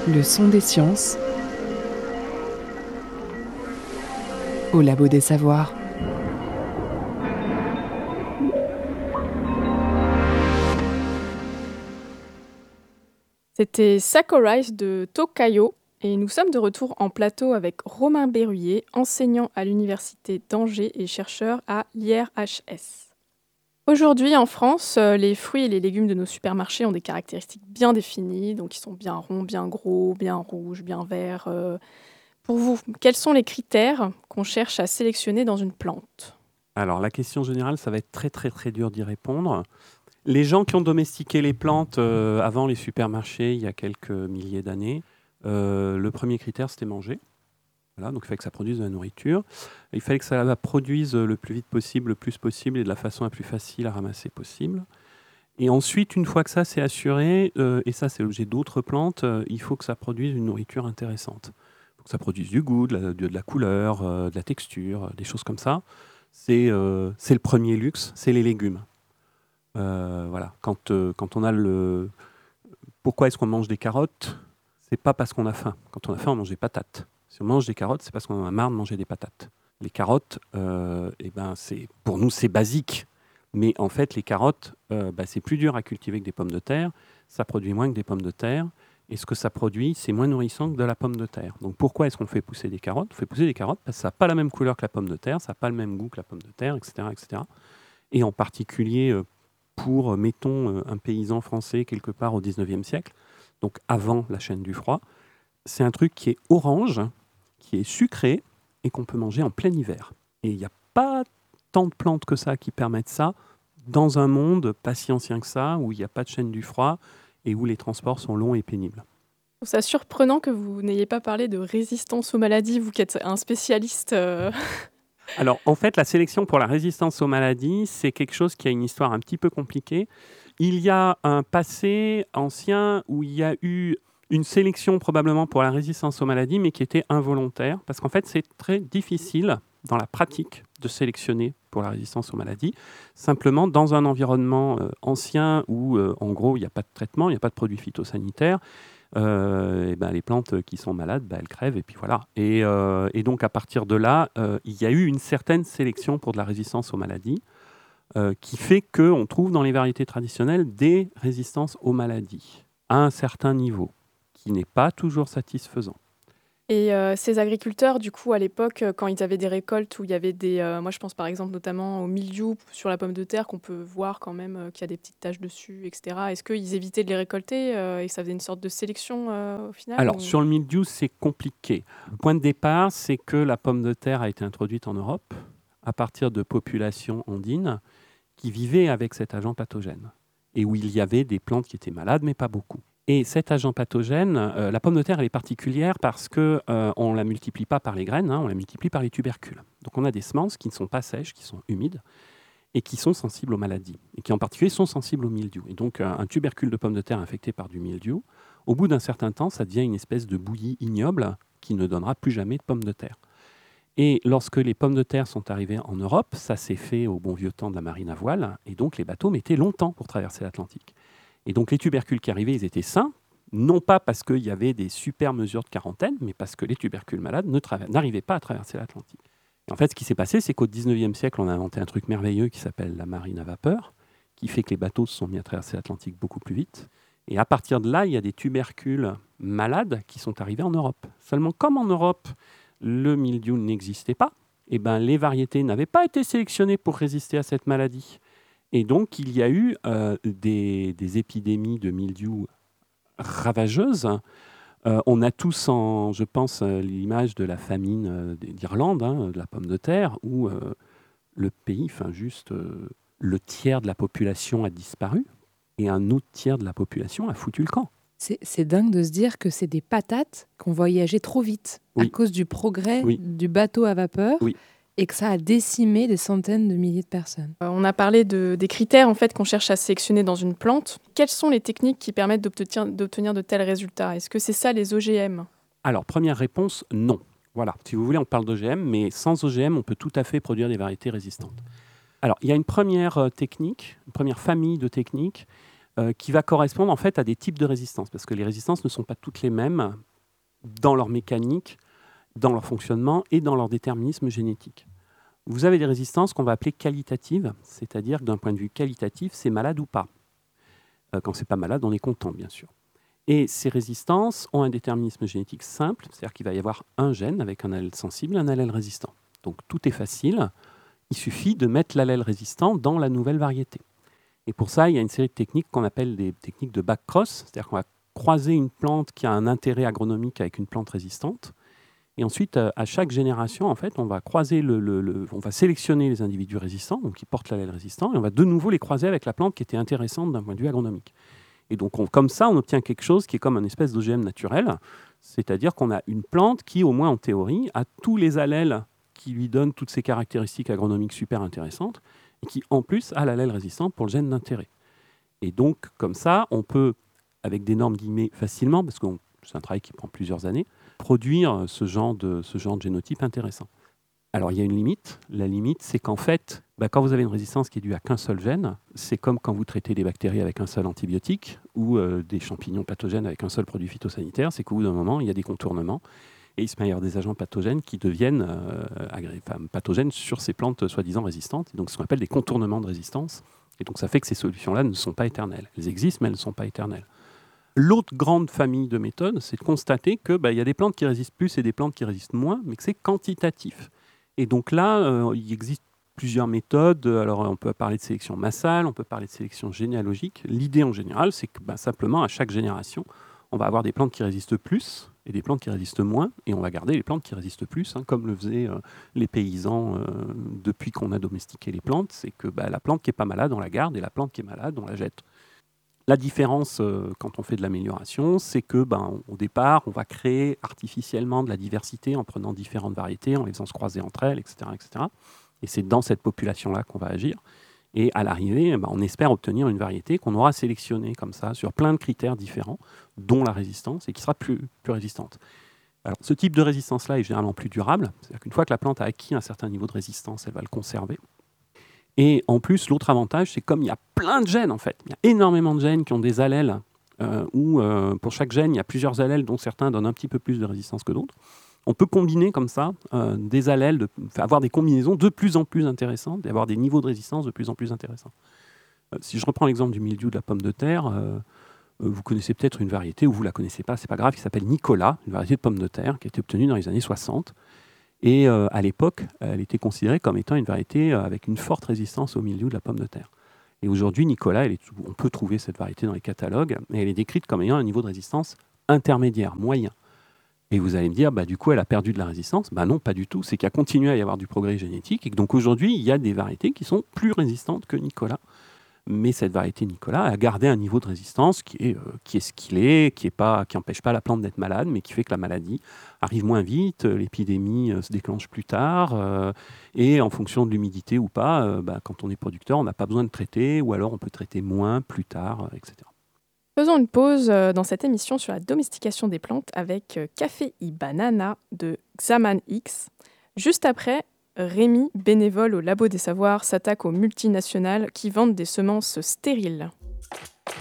Le son des sciences au labo des savoirs. C'était Saccharine de Tokayo et nous sommes de retour en plateau avec Romain Berruyer, enseignant à l'université d'Angers et chercheur à l'IRHS. Aujourd'hui en France, les fruits et les légumes de nos supermarchés ont des caractéristiques bien définies, donc ils sont bien ronds, bien gros, bien rouges, bien verts. Pour vous, quels sont les critères qu'on cherche à sélectionner dans une plante ? Alors la question générale, ça va être très dur d'y répondre. Les gens qui ont domestiqué les plantes avant les supermarchés il y a quelques milliers d'années, le premier critère c'était manger. Voilà, donc il fallait que ça produise de la nourriture. Il fallait que ça la produise le plus vite possible, le plus possible et de la façon la plus facile à ramasser possible. Et ensuite, une fois que ça c'est assuré, et ça c'est l'objet d'autres plantes, il faut que ça produise une nourriture intéressante. Il faut que ça produise du goût, de la couleur, de la texture, des choses comme ça. C'est le premier luxe, c'est les légumes. Voilà. Quand on a le... Pourquoi est-ce qu'on mange des carottes ? C'est pas parce qu'on a faim. Quand on a faim, on mange des patates. Si on mange des carottes, c'est parce qu'on en a marre de manger des patates. Les carottes, pour nous, c'est basique. Mais en fait, les carottes, c'est plus dur à cultiver que des pommes de terre. Ça produit moins que des pommes de terre. Et ce que ça produit, c'est moins nourrissant que de la pomme de terre. Donc pourquoi est-ce qu'on fait pousser des carottes ? On fait pousser des carottes parce que ça n'a pas la même couleur que la pomme de terre, ça n'a pas le même goût que la pomme de terre, etc. etc. Et en particulier pour, mettons, un paysan français quelque part au 19e siècle, donc avant la chaîne du froid, c'est un truc qui est orange, qui est sucré et qu'on peut manger en plein hiver. Et il n'y a pas tant de plantes que ça qui permettent ça dans un monde pas si ancien que ça, où il n'y a pas de chaîne du froid et où les transports sont longs et pénibles. Je trouve ça surprenant que vous n'ayez pas parlé de résistance aux maladies, vous qui êtes un spécialiste. Alors, en fait, la sélection pour la résistance aux maladies, c'est quelque chose qui a une histoire un petit peu compliquée. Il y a un passé ancien où il y a eu une sélection probablement pour la résistance aux maladies, mais qui était involontaire, parce qu'en fait, c'est très difficile dans la pratique de sélectionner pour la résistance aux maladies, simplement dans un environnement ancien où, en gros, il n'y a pas de traitement, il n'y a pas de produits phytosanitaires. Les plantes qui sont malades, elles crèvent et puis voilà. Et donc à partir de là, il y a eu une certaine sélection pour de la résistance aux maladies qui fait qu'on trouve dans les variétés traditionnelles des résistances aux maladies à un certain niveau, qui n'est pas toujours satisfaisant. Et ces agriculteurs, du coup, à l'époque, quand ils avaient des récoltes où il y avait moi je pense par exemple notamment au mildiou sur la pomme de terre qu'on peut voir quand même qu'il y a des petites taches dessus, etc. Est-ce qu'ils évitaient de les récolter et ça faisait une sorte de sélection au final Alors, sur le mildiou, c'est compliqué. Le point de départ, c'est que la pomme de terre a été introduite en Europe à partir de populations andines qui vivaient avec cet agent pathogène et où il y avait des plantes qui étaient malades, mais pas beaucoup. Et cet agent pathogène, la pomme de terre, elle est particulière parce qu'on ne la multiplie pas par les graines, on la multiplie par les tubercules. Donc on a des semences qui ne sont pas sèches, qui sont humides, et qui sont sensibles aux maladies, et qui en particulier sont sensibles au mildiou. Et donc un tubercule de pomme de terre infecté par du mildiou, au bout d'un certain temps, ça devient une espèce de bouillie ignoble qui ne donnera plus jamais de pommes de terre. Et lorsque les pommes de terre sont arrivées en Europe, ça s'est fait au bon vieux temps de la marine à voile, et donc les bateaux mettaient longtemps pour traverser l'Atlantique. Et donc les tubercules qui arrivaient, ils étaient sains, non pas parce qu'il y avait des super mesures de quarantaine, mais parce que les tubercules malades n'arrivaient pas à traverser l'Atlantique. Et en fait, ce qui s'est passé, c'est qu'au 19e siècle, on a inventé un truc merveilleux qui s'appelle la marine à vapeur, qui fait que les bateaux se sont mis à traverser l'Atlantique beaucoup plus vite. Et à partir de là, il y a des tubercules malades qui sont arrivés en Europe. Seulement, comme en Europe, le mildiou n'existait pas, les variétés n'avaient pas été sélectionnées pour résister à cette maladie. Et donc, il y a eu des épidémies de mildiou ravageuses. On a tous, je pense, l'image de la famine d'Irlande, de la pomme de terre, où le pays, le tiers de la population a disparu et un autre tiers de la population a foutu le camp. C'est dingue de se dire que c'est des patates qui ont voyagé trop vite à cause du progrès du bateau à vapeur et que ça a décimé des centaines de milliers de personnes. On a parlé des critères en fait, qu'on cherche à sélectionner dans une plante. Quelles sont les techniques qui permettent d'obtenir de tels résultats ? Est-ce que c'est ça les OGM ? Alors, première réponse, non. Voilà, si vous voulez, on parle d'OGM, mais sans OGM, on peut tout à fait produire des variétés résistantes. Alors, il y a une première technique, une première famille de techniques qui va correspondre en fait à des types de résistances, parce que les résistances ne sont pas toutes les mêmes dans leur mécanique, dans leur fonctionnement et dans leur déterminisme génétique. Vous avez des résistances qu'on va appeler qualitatives, c'est-à-dire que d'un point de vue qualitatif, c'est malade ou pas. Quand c'est pas malade, on est content, bien sûr. Et ces résistances ont un déterminisme génétique simple, c'est-à-dire qu'il va y avoir un gène avec un allèle sensible et un allèle résistant. Donc tout est facile, il suffit de mettre l'allèle résistant dans la nouvelle variété. Et pour ça, il y a une série de techniques qu'on appelle des techniques de back-cross, c'est-à-dire qu'on va croiser une plante qui a un intérêt agronomique avec une plante résistante. Et ensuite, à chaque génération, en fait, on va croiser on va sélectionner les individus résistants, donc qui portent l'allèle résistant, et on va de nouveau les croiser avec la plante qui était intéressante d'un point de vue agronomique. Et donc, comme ça, on obtient quelque chose qui est comme une espèce d'OGM naturel, c'est-à-dire qu'on a une plante qui, au moins en théorie, a tous les allèles qui lui donnent toutes ces caractéristiques agronomiques super intéressantes, et qui, en plus, a l'allèle résistant pour le gène d'intérêt. Et donc, comme ça, on peut, avec d'énormes guillemets, facilement, parce que c'est un travail qui prend plusieurs années, produire ce genre de génotype intéressant. Alors, il y a une limite. La limite, c'est qu'en fait, quand vous avez une résistance qui est due à qu'un seul gène, c'est comme quand vous traitez des bactéries avec un seul antibiotique ou des champignons pathogènes avec un seul produit phytosanitaire, c'est qu'au bout d'un moment, il y a des contournements. Et il se met à y avoir des agents pathogènes qui deviennent pathogènes sur ces plantes soi-disant résistantes. Et donc, ce qu'on appelle des contournements de résistance. Et donc, ça fait que ces solutions-là ne sont pas éternelles. Elles existent, mais elles ne sont pas éternelles. L'autre grande famille de méthodes, c'est de constater qu'il y a des plantes qui résistent plus et des plantes qui résistent moins, mais que c'est quantitatif. Et donc là, il existe plusieurs méthodes. Alors, on peut parler de sélection massale, on peut parler de sélection généalogique. L'idée en général, c'est que simplement, à chaque génération, on va avoir des plantes qui résistent plus et des plantes qui résistent moins, et on va garder les plantes qui résistent plus, comme le faisaient les paysans depuis qu'on a domestiqué les plantes. C'est que la plante qui n'est pas malade, on la garde, et la plante qui est malade, on la jette. La différence, quand on fait de l'amélioration, c'est que, au départ, on va créer artificiellement de la diversité en prenant différentes variétés, en les faisant se croiser entre elles, etc., etc. Et c'est dans cette population-là qu'on va agir. Et à l'arrivée, on espère obtenir une variété qu'on aura sélectionnée comme ça, sur plein de critères différents, dont la résistance, et qui sera plus résistante. Alors, ce type de résistance-là est généralement plus durable. C'est-à-dire qu'une fois que la plante a acquis un certain niveau de résistance, elle va le conserver. Et en plus, l'autre avantage, c'est comme il y a plein de gènes, en fait, il y a énormément de gènes qui ont des allèles, où pour chaque gène, il y a plusieurs allèles, dont certains donnent un petit peu plus de résistance que d'autres. On peut combiner comme ça des allèles, avoir des combinaisons de plus en plus intéressantes et avoir des niveaux de résistance de plus en plus intéressants. Si je reprends l'exemple du mildiou de la pomme de terre, vous connaissez peut-être une variété, ou vous ne la connaissez pas, c'est pas grave, qui s'appelle Nicolas, une variété de pomme de terre qui a été obtenue dans les années 60. Et à l'époque, elle était considérée comme étant une variété avec une forte résistance au mildiou de la pomme de terre. Et aujourd'hui, Nicolas, on peut trouver cette variété dans les catalogues, et elle est décrite comme ayant un niveau de résistance intermédiaire, moyen. Et vous allez me dire, du coup, elle a perdu de la résistance. Non, pas du tout. C'est qu'il a continué à y avoir du progrès génétique, et que donc aujourd'hui, il y a des variétés qui sont plus résistantes que Nicolas. Mais cette variété Nicolas a gardé un niveau de résistance qui est ce qu'il est, qui n'empêche pas la plante d'être malade, mais qui fait que la maladie arrive moins vite, l'épidémie se déclenche plus tard, et en fonction de l'humidité ou pas, quand on est producteur, on n'a pas besoin de traiter, ou alors on peut traiter moins, plus tard, etc. Faisons une pause dans cette émission sur la domestication des plantes avec Café y Banana de Xaman X. Juste après, Rémi, bénévole au Labo des Savoirs, s'attaque aux multinationales qui vendent des semences stériles.